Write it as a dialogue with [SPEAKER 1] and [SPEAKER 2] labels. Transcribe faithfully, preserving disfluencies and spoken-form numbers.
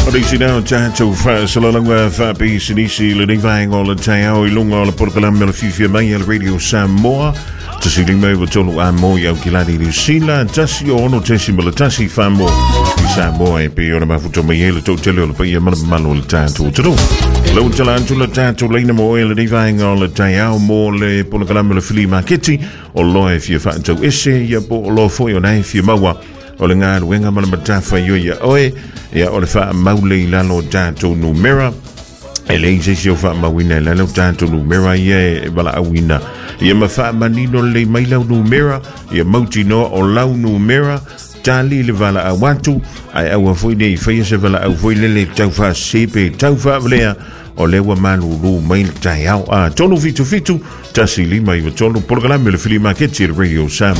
[SPEAKER 1] Original tato fa salalanga fa pi sinisi le divang all the tao ilunga le porkalam le fifi mai le radio Samoa tasi mai votolo a mo ya kiladi New Zealand tasi ono tasi mala tasi fa mo Samoa e pe ona mafuto mai le totelo le pe mal malo le tato tro lo talanto le tato le mo le divang all the tao mo le porkalam le fili marketi o lo e fi fa to ese ya po lo fo yo nai fi mawa o le ngā ruenga mana matafa yo ya oe ia o le wha maule i lalo tātou numera e le ise si o wha mawina i lalo tātou numera ia e wala awina ia ma wha manino le mai lau numera ia mauti noa o lau numera tali le wala awatu ai awa foi nei whaia se wala au foi lele tau wha sepe tau wha walea o lewa manu lu mai le tai au a tonu fitu fitu tasi lima i wa tonu porkalame le fili maketi radio Sam